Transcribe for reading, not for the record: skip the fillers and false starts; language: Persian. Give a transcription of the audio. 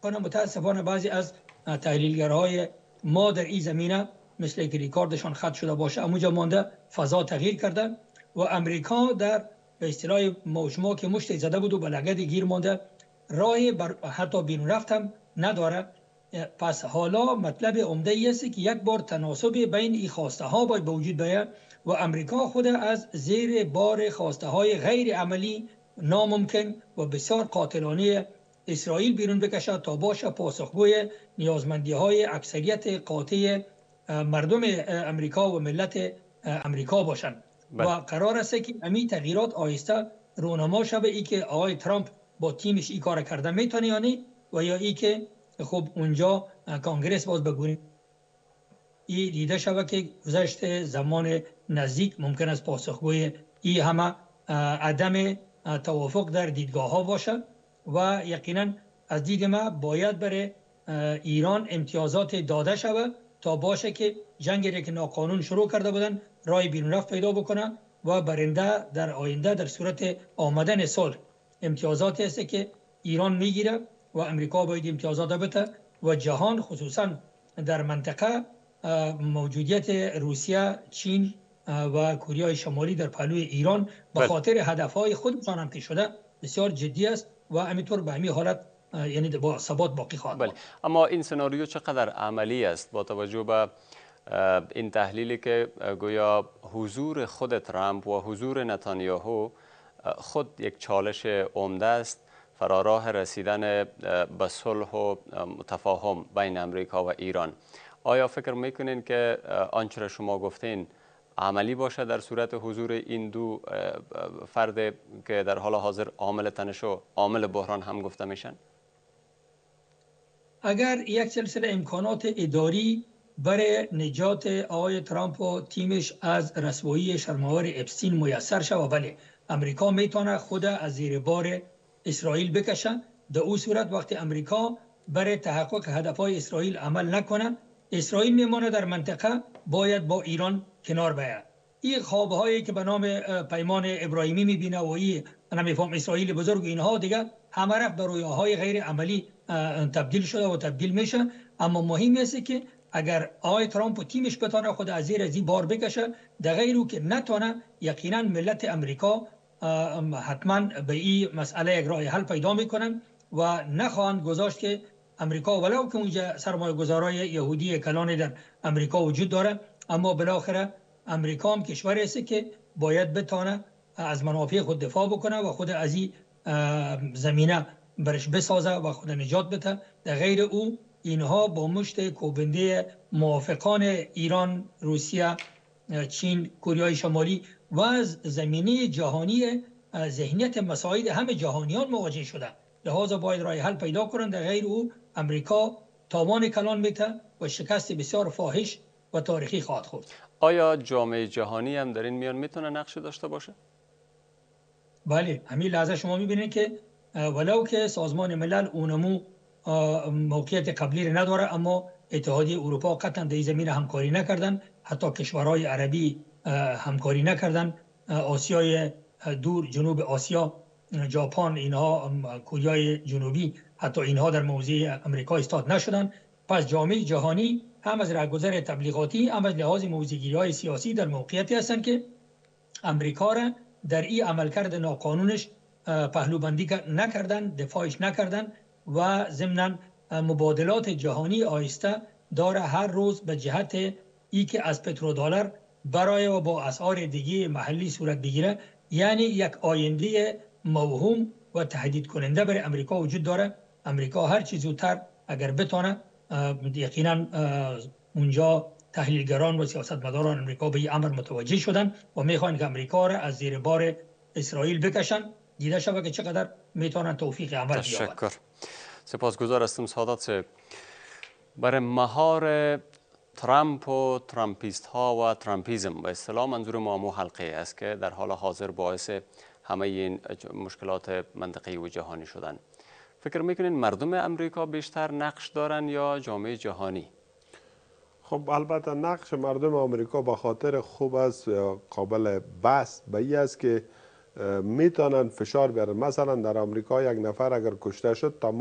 کنم متاسفانه بعضی از تحلیلگرهای ما در این زمینه مثل که ریکاردشان خط شده باشه اونجا مانده فضا تغییر کرده و امریکا در به اصطلاح موشما که مشت زده بود و به لگد گیر مانده راهی حتی بیرون رفت هم نداره. پس حالا مطلب عمده ای است که یک بار تناسب بین این خواسته ها باید به وجود بیاید و امریکا خود از زیر بار خواسته های غیر عملی ناممکن و بسیار قاتلانه اسرائیل بیرون بکشد تا باشه پاسخگوی نیازمندی های اکثریت قاطع مردم امریکا و ملت امریکا باشند. و قرار است که همین تغییرات آهسته رونما شود ای که آقای ترامپ با تیمش این کار کرده میتونه یا نه و یا ای که خب اونجا کانگرس باز بگونی این دیده شود که گذشت زمان نزدیک ممکن است پاسخگوی این همه عدم توافق در دیدگاه ها باشه و یقینا از دید ما باید برای ایران امتیازات داده شود تا باشه که جنگی که ناقانون شروع کرده بودن راه بیرون رفت پیدا بکنه و برنده در آینده در صورت آمدن صلح امتیازاتی است که ایران میگیره و امریکا باید امتیازات بده و جهان خصوصا در منطقه موجودیت روسیه، چین و کره شمالی در پهلوی ایران به خاطر هدفهای خودشان هم پیش شده بسیار جدی است و همینطور به همین حالت یعنی با ثبات باقی خواهد بود. اما این سناریو چقدر عملی است با توجه به این تحلیلی که گویا حضور خود ترامپ و حضور نتانیاهو خود یک چالش عمده است فراراه رسیدن به صلح و تفاهم بین امریکا و ایران. آیا فکر میکنین که آنچه را شما گفتین عملی باشه در صورت حضور این دو فرد که در حال حاضر عامل تنش و عامل بحران هم گفته میشن؟ اگر یک سلسله امکانات اداری برای نجات آقای ترامپ و تیمش از رسوایی شرم‌آور اپستین میسر شود، بله امریکا میتونه خود از زیر بار اسرائیل بکشه. در اون صورت وقتی امریکا برای تحقق هدفهای اسرائیل عمل نکنه، اسرائیل میمانه در منطقه باید با ایران کنار بیاید. این خوابهایی که به نام پیمان ابراهیمی میبینه و این نمیفهم اسرائیل بزرگ اینها دیگه همه رفت به رویاهای غیر عملی تبدیل شده و تبدیل میشه. اما مهم است که اگر آقای ترامپ و تیمش بتونه خود از زیر بار بکشه، در غیر او که نتونه، یقینا ملت امریکا حتما به این مسئله یک راه حل پیدا میکنن و نخواهند گذاشت که امریکا ولو که اونجا سرمایه گذارای یهودی کلان در امریکا وجود داره، اما بالاخره امریکا هم کشوری است که باید بتونه از منافع خود دفاع بکنه و خود از این زمینه برش بسازه و خود نجات بده. در غیر او اینها با مشت کوبنده موافقان ایران، روسیه، چین، کره شمالی و از زمینه جهانی ذهنیت مساعد همه جهانیان مواجه شده، لحاظا باید راه حل پیدا کنند. در غیر او امریکا تاوان کلان میته و شکست بسیار فاحش و تاریخی خواهد خورد. آیا جامعه جهانی هم در این میان میتونه نقش داشته باشه؟ بله، همین لحظه شما میبینید که ولو که سازمان ملل اونمو موقعیت قبلی نداره، اما اتحادیه اروپا قطعا در این زمینه همکاری نکردن، حتی کشورهای عربی همکاری نکردن، آسیای دور، جنوب آسیا، ژاپن، اینها، کره جنوبی، حتی اینها در موضع امریکا ایستاد نشدن. پس جامعه جهانی هم از راهگذر تبلیغاتی هم از لحاظ موضع‌گیری‌های سیاسی در موقعیتی هستند که امریکا را در این عملکرد ناقانونش پهلوبندی نکردن، دفاعش نکردن و ضمناً مبادلات جهانی آهسته داره هر روز به جهت ای که از پترودلار برای و با اسعار دیگه محلی صورت بگیره. یعنی یک آینده موهوم و تهدید کننده برای امریکا وجود داره. امریکا هر چیز زودتر اگر بتونه، یقینا اونجا تحلیلگران و سیاستمداران امریکا به این امر متوجه شدن و میخوان که امریکا را از زیر بار اسرائیل بکشن. دیده شود که چقدر میتونن توفیق عمل بیابند. تشکر. سپاسگزار هستم سعادت صاحب. برای مهار ترامپ و ترامپیست ها و ترامپیزم به اصطلاح منظور ما حلقه است که در حال حاضر باعث همه این مشکلات منطقه‌ای و جهانی شدن. فکر میکنین مردم امریکا بیشتر نقش دارن یا جامعه جهانی؟ خب البته نقش مردم آمریکا به خاطر خوب است یا قابل بحث به این است که میتونن فشار بیارن. مثلا در آمریکا یک نفر اگر کشته شد